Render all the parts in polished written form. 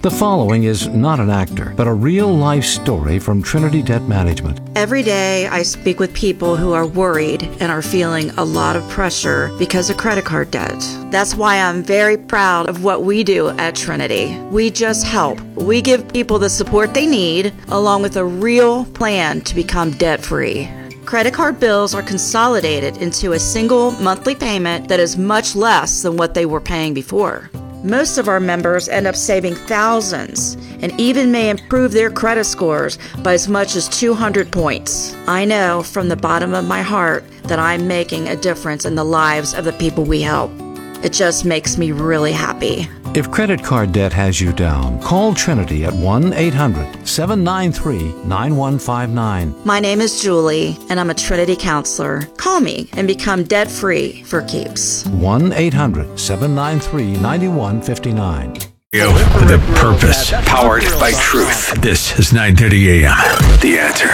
The following is not an actor, but a real-life story from Trinity Debt Management. Every day I speak with people who are worried and are feeling a lot of pressure because of credit card debt. That's why I'm very proud of what we do at Trinity. We just help. We give people the support they need, along with a real plan to become debt-free. Credit card bills are consolidated into a single monthly payment that is much less than what they were paying before. Most of our members end up saving thousands and even may improve their credit scores by as much as 200 points. I know from the bottom of my heart that I'm making a difference in the lives of the people we help. It just makes me really happy. If credit card debt has you down, call Trinity at 1-800-793-9159. My name is Julie, and I'm a Trinity counselor. Call me and become debt-free for keeps. 1-800-793-9159. The purpose, powered by truth. This is 9:30 a.m. The Answer.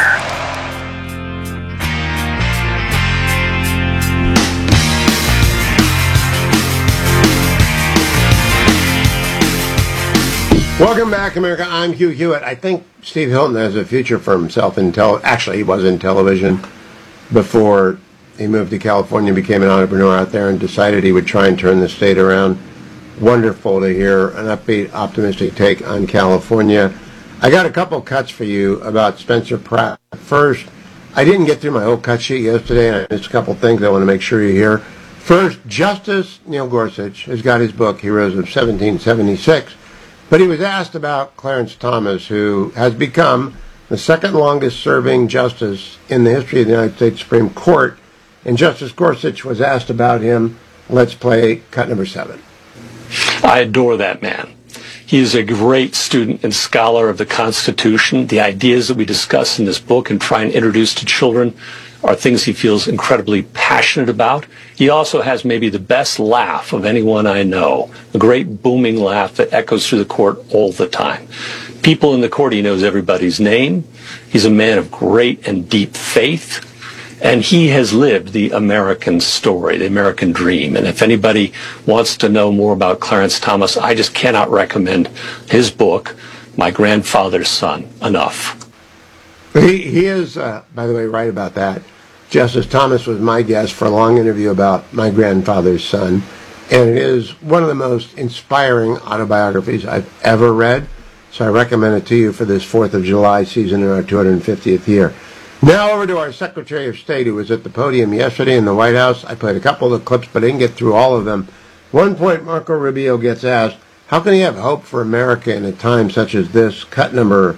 Welcome back, America. I'm Hugh Hewitt. I think Steve Hilton has a future for himself in Actually, he was in television before he moved to California and became an entrepreneur out there and decided he would try and turn the state around. Wonderful to hear an upbeat, optimistic take on California. I got a couple cuts for you about Spencer Pratt. First, I didn't get through my whole cut sheet yesterday, and I missed a couple things I want to make sure you hear. First, Justice Neil Gorsuch has got his book, Heroes of 1776. But he was asked about Clarence Thomas, who has become the second longest serving justice in the history of the United States Supreme Court. And Justice Gorsuch was asked about him. Let's play cut number 7. I adore that man. He is a great student and scholar of the Constitution. The ideas that we discuss in this book and try and introduce to children are things he feels incredibly passionate about. He also has maybe the best laugh of anyone I know, a great booming laugh that echoes through the court all the time. People in the court, he knows everybody's name. He's a man of great and deep faith, and he has lived the American story, the American dream. And if anybody wants to know more about Clarence Thomas, I just cannot recommend his book, My Grandfather's Son, enough. He is, by the way, right about that. Justice Thomas was my guest for a long interview about My Grandfather's Son, and it is one of the most inspiring autobiographies I've ever read, so I recommend it to you for this 4th of July season in our 250th year. Now over to our Secretary of State, who was at the podium yesterday in the White House. I played a couple of clips, but I didn't get through all of them. One point, Marco Rubio gets asked, how can he have hope for America in a time such as this? Cut number...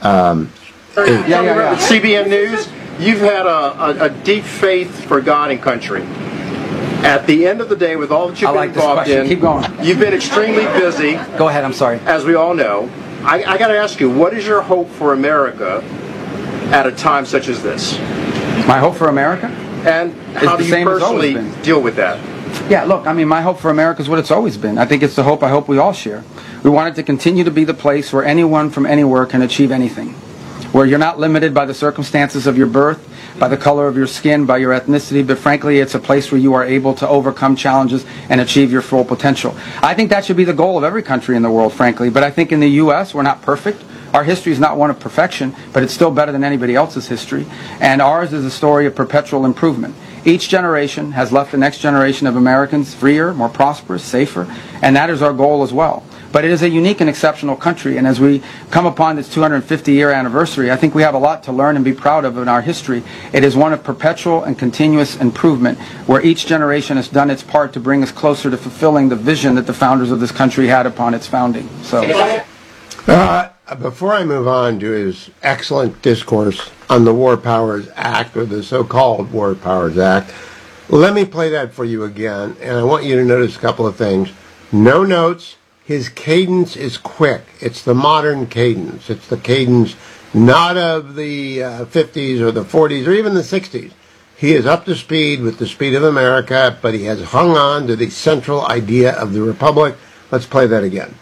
CBN News, you've had a deep faith for God and country. At the end of the day, with all that you've been involved in, keep going. You've been extremely busy. Go ahead, I'm sorry. As we all know. I got to ask you, what is your hope for America at a time such as this? My hope for America? And how do you personally deal with that? Yeah, look, I mean, my hope for America is what it's always been. I think it's the hope I hope we all share. We want it to continue to be the place where anyone from anywhere can achieve anything. Where you're not limited by the circumstances of your birth, by the color of your skin, by your ethnicity, but frankly, it's a place where you are able to overcome challenges and achieve your full potential. I think that should be the goal of every country in the world, frankly, but I think in the U.S., we're not perfect. Our history is not one of perfection, but it's still better than anybody else's history, and ours is a story of perpetual improvement. Each generation has left the next generation of Americans freer, more prosperous, safer, and that is our goal as well. But it is a unique and exceptional country, and as we come upon this 250-year anniversary, I think we have a lot to learn and be proud of in our history. It is one of perpetual and continuous improvement, where each generation has done its part to bring us closer to fulfilling the vision that the founders of this country had upon its founding. So, before I move on to his excellent discourse on the War Powers Act, or the so-called War Powers Act, let me play that for you again, and I want you to notice a couple of things. No notes. His cadence is quick. It's the modern cadence. It's the cadence not of the 50s or the 40s or even the 60s. He is up to speed with the speed of America, but he has hung on to the central idea of the Republic. Let's play that again.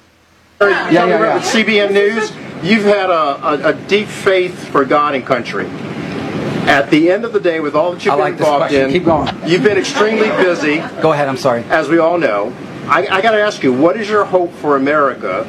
CBN News, you've had a deep faith for God and country. At the end of the day, with all that you've been involved in, keep going. You've been extremely busy. Go ahead, I'm sorry. As we all know. I got to ask you, what is your hope for America